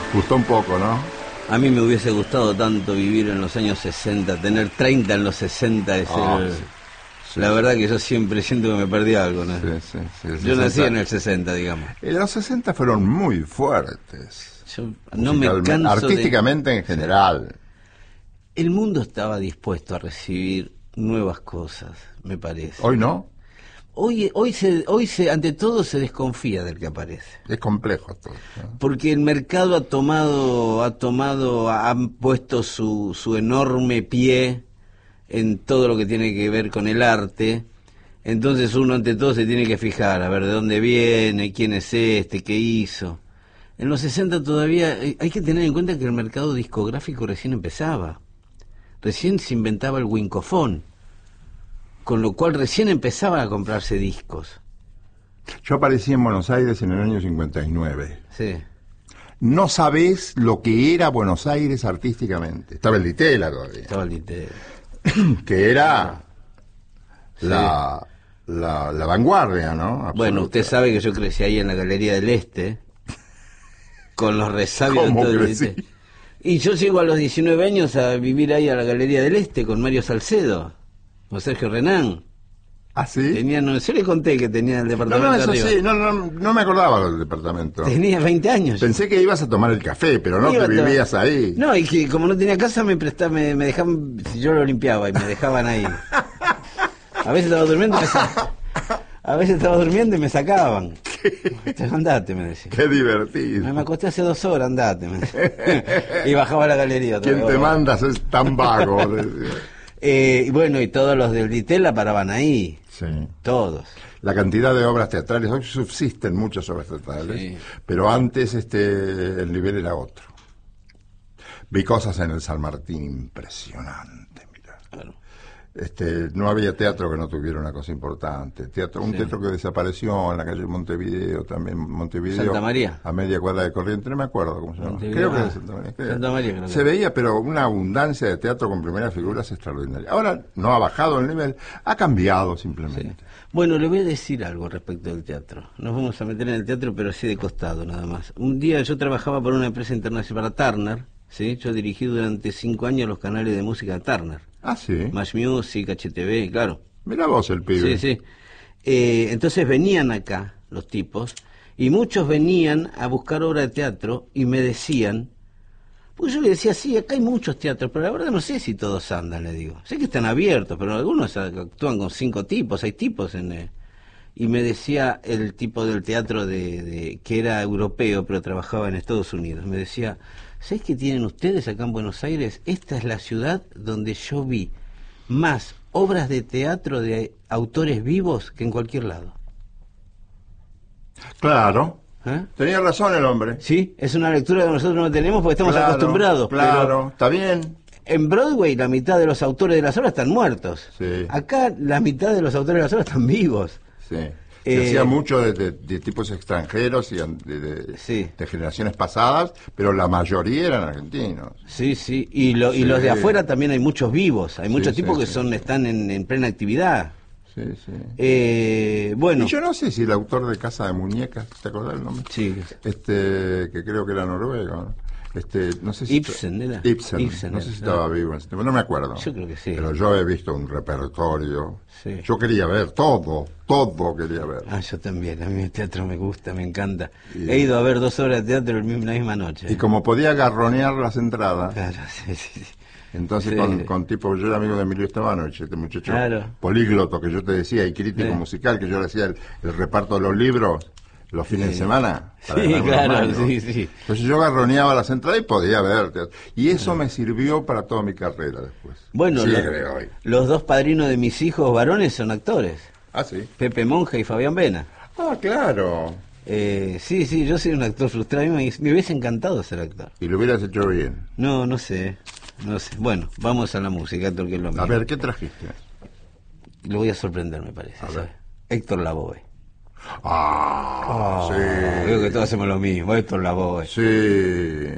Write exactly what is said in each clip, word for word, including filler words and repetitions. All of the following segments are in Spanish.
Gustó un poco, ¿no? A mí me hubiese gustado tanto vivir en los años sesenta, tener treinta en los sesenta, es Ah, el... sí. Sí, la sí. verdad que yo siempre siento que me perdí algo, ¿no? Sí, sí, sí, el Yo nací sesenta. en el sesenta, digamos. Eh, Los sesenta fueron muy fuertes. Yo no me musicalmente, canso de... artísticamente en general. El mundo estaba dispuesto a recibir nuevas cosas, me parece. Hoy no. Hoy, hoy, se, hoy se, ante todo se desconfía del que aparece. Es complejo todo, ¿no? Porque el mercado ha tomado, ha tomado, ha puesto su, su enorme pie en todo lo que tiene que ver con el arte. Entonces uno ante todo se tiene que fijar, a ver de dónde viene, quién es este, qué hizo. En los sesenta todavía hay que tener en cuenta que el mercado discográfico recién empezaba. Recién se inventaba el wincofón, con lo cual recién empezaban a comprarse discos. Yo aparecí en Buenos Aires en el año cincuenta y nueve. Sí. No sabés lo que era Buenos Aires artísticamente. Estaba el Ditela todavía. Estaba el Ditela. Que era la, la, la vanguardia, ¿no? Absoluta. Bueno, usted sabe que yo crecí ahí en la Galería del Este, con los resabios de ¿Cómo todo el crecí? Ditela. Y yo llego a los diecinueve años a vivir ahí a la Galería del Este con Mario Salcedo, con Sergio Renán. ¿Ah, sí? Tenía, no, yo le conté que tenía el No, departamento no, eso arriba. sí, no, no, no me acordaba del departamento. Tenía veinte años. Pensé que ibas a tomar el café, pero no Iba que a to- vivías ahí. No, y que como no tenía casa me prestaba, me, me dejaban, si yo lo limpiaba y me dejaban ahí. A veces estaba durmiendo y me sa- a veces estaba durmiendo y me sacaban. Andate, me decía. Qué divertido. Me acosté hace dos horas, andate, me decía. Y bajaba a la galería. otra ¿Quién vez. te mandas es tan vago? decía. Eh, y bueno, y todos los del Ditela paraban ahí. Sí. Todos. La cantidad de obras teatrales, hoy subsisten muchas obras teatrales, Sí. pero antes este el nivel era otro. Vi cosas en el San Martín impresionantes, mira. Claro. Este, no había teatro que no tuviera una cosa importante. Teatro, un Sí. teatro que desapareció en la calle Montevideo, también Montevideo. Santa María. A media cuadra de Corriente, no me acuerdo cómo se llama. Montevideo, Creo que ah, es Santa María. creo. Santa María, creo que Se es. veía, pero una abundancia de teatro con primeras figuras extraordinaria. Ahora no ha bajado el nivel, ha cambiado simplemente. Sí. Bueno, le voy a decir algo respecto del teatro. Nos vamos a meter en el teatro, pero así de costado nada más. Un día yo trabajaba para una empresa internacional, para Turner, ¿sí? Yo dirigí durante cinco años los canales de música de Turner. Ah, sí. Match Music, H T V, claro. Mira vos el pibe. Sí, sí. Eh, entonces venían acá los tipos y muchos venían a buscar obra de teatro y me decían, pues yo le decía, sí, acá hay muchos teatros, pero la verdad no sé si todos andan, le digo. Sé que están abiertos, pero algunos actúan con cinco tipos, hay tipos en... Eh, y me decía el tipo del teatro de, de que era europeo, pero trabajaba en Estados Unidos, me decía, ¿sabés qué tienen ustedes acá en Buenos Aires? Esta es la ciudad donde yo vi más obras de teatro de autores vivos que en cualquier lado. Claro. ¿Eh? Tenía razón el hombre. Sí, es una lectura que nosotros no tenemos porque estamos Claro, acostumbrados. Claro, pero está bien. en Broadway la mitad de los autores de las obras están muertos. Sí. Acá la mitad de los autores de las obras están vivos. Sí. Eh, Se hacía mucho de, de- de tipos extranjeros y de, de- Sí. de generaciones pasadas, pero la mayoría eran argentinos. Sí, sí, y, lo, y Sí. los de afuera también hay muchos vivos, hay Sí, muchos sí, tipos que sí, son sí. están en, en plena actividad. Sí, sí. Eh, bueno, Y yo no sé si el autor de Casa de Muñecas, ¿te acordás el nombre? sí, Este, que creo que era noruego, ¿no? Este, no sé si Ibsen era. Ibsen, Ibsen no era, sé si claro. estaba vivo en ese tiempo, no me acuerdo. Yo creo que sí. Pero yo he visto un repertorio. Sí. Yo quería ver todo, todo quería ver. Ah, yo también, a mí el teatro me gusta, me encanta. Y- He ido a ver dos obras de teatro el mismo- la misma noche. Y como podía garronear las entradas, Claro, sí, sí, sí. entonces Sí. con, con tipo, yo era amigo de Emilio Estebanovich, este muchacho Claro. polígloto que yo te decía, y crítico Sí. musical, que yo le hacía el, el reparto de los libros los fines Sí. de semana. para Sí, ganarme los claro, mangos. sí, sí. Entonces yo garroneaba las entradas y podía ver teatro. Y eso me sirvió para toda mi carrera después. Bueno, Sí, lo- creo hoy. los dos padrinos de mis hijos varones son actores, Ah, sí. Pepe Monja y Fabián Vena. Ah, claro. Eh, sí, sí, yo soy un actor frustrado, a mí me, me hubiese encantado ser actor. Y lo hubieras hecho bien. No, no sé, no sé. Bueno, vamos a la música, Héctor, que es lo mío. A ver, ¿qué trajiste? Lo voy a sorprender, me parece. A ver. ¿sabe? Héctor Lavoe. Ah, Veo que sí. todos hacemos lo mismo, Héctor Lavoe. Sí.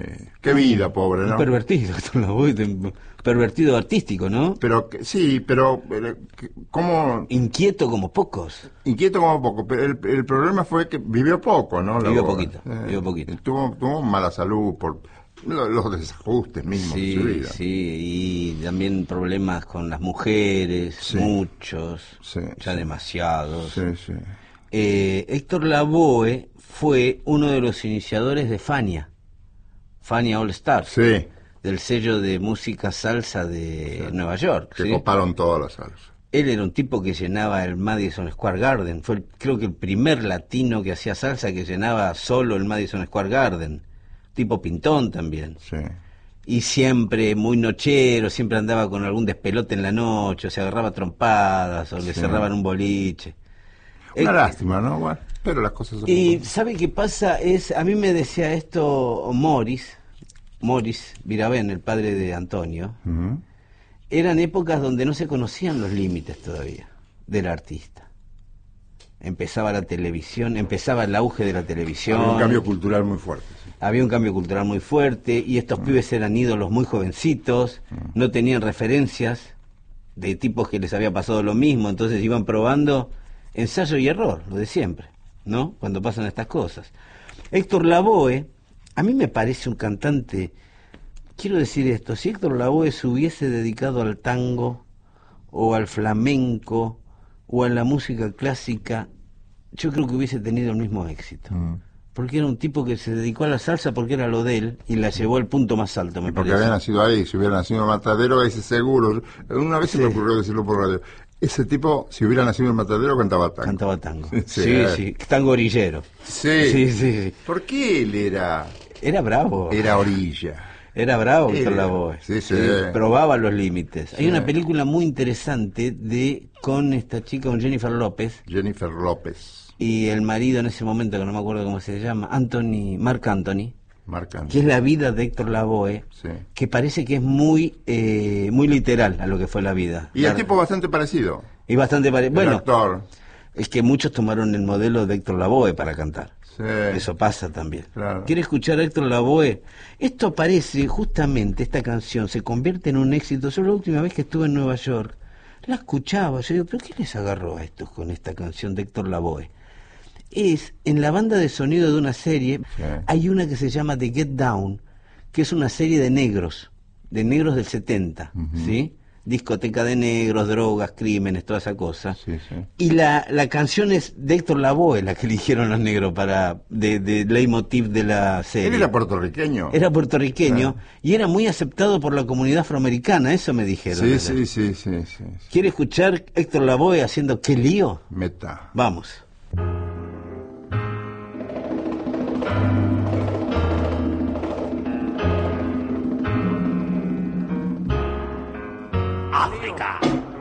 Qué vida, pobre, ¿no? Un pervertido, Héctor Lavoe, un pervertido artístico, ¿no? Pero, que- sí, pero, pero, que- ¿cómo? Inquieto como pocos. Inquieto como poco, pero el, el problema fue que vivió poco, ¿no? Vivió Lavoe. poquito, vivió poquito. Tuvo, tuvo mala salud por lo- los desajustes mismos de su Sí, vida. sí, y también problemas con las mujeres, Sí. muchos, Sí, ya sí. demasiados. Sí, sí. Eh, Héctor Lavoe fue uno de los iniciadores de Fania, Fania All Stars, Sí, del sello de música salsa de Nueva York. que ¿sí? coparon todas las salsas. Él era un tipo que llenaba el Madison Square Garden, fue el- creo que el primer latino que hacía salsa que llenaba solo el Madison Square Garden, tipo pintón también. Sí. Y siempre muy nochero, siempre andaba con algún despelote en la noche, o se agarraba a trompadas, o le Sí. cerraban un boliche. Una Eh, lástima, ¿no? Bueno, pero las cosas son Y como- ¿sabe qué pasa? Es, a mí me decía esto Morris, Morris Virabén, el padre de Antonio. Ujú. Eran épocas donde no se conocían los límites todavía del artista. Empezaba la televisión, empezaba el auge de la televisión. Había un cambio cultural muy fuerte. Sí. Había un cambio cultural muy fuerte y estos pibes eran ídolos muy jovencitos, no tenían referencias de tipos que les había pasado lo mismo, entonces iban probando ensayo y error, lo de siempre, ¿no? Cuando pasan estas cosas. Héctor Lavoe, a mí me parece un cantante, quiero decir esto, si Héctor Lavoe se hubiese dedicado al tango o al flamenco o a la música clásica, yo creo que hubiese tenido el mismo éxito. Mm. Porque era un tipo que se dedicó a la salsa porque era lo de él y la llevó al punto más alto, me Porque parece. había nacido ahí, si hubiera nacido en Matadero, ese seguro. Una vez se me ocurrió decirlo por radio. Ese tipo, si hubiera nacido en Matadero, cantaba tango. Cantaba tango. Sí, Sí, sí, tango orillero. Sí. Sí, sí, sí. ¿Por qué él era, Era bravo. era orilla? Era bravo Héctor Era. Lavoe. Sí, sí. Probaba los límites. Hay Sí. una película muy interesante de con esta chica, con Jennifer López, Jennifer López, y el marido en ese momento, que no me acuerdo cómo se llama, Anthony, Marc Anthony, marcando. que es la vida de Héctor Lavoe, Sí. que parece que es muy eh, muy literal a lo que fue la vida. Y el La- tipo bastante parecido. y bastante pare- El bueno, actor. es que muchos tomaron el modelo de Héctor Lavoe para cantar. Sí. Eso pasa también. Claro. ¿Quiere escuchar a Héctor Lavoe? Esto parece, justamente, esta canción se convierte en un éxito. Yo la última vez que estuve en Nueva York, la escuchaba. Yo digo, ¿pero qué les agarró a estos con esta canción de Héctor Lavoe? Es, en la banda de sonido de una serie, Sí. hay una que se llama The Get Down, que es una serie de negros, de negros del setenta, Ujú. ¿sí? Discoteca de negros, drogas, crímenes, toda esa cosa. Sí, sí. Y la, la canción es de Héctor Lavoe, la que eligieron los negros para de, de leitmotiv de la serie. Él era puertorriqueño. Era puertorriqueño Ah. y era muy aceptado por la comunidad afroamericana, eso me dijeron. Sí, ayer. sí, sí, sí, sí, sí. ¿Quiere escuchar Héctor Lavoe haciendo qué lío? Meta. Vamos. África.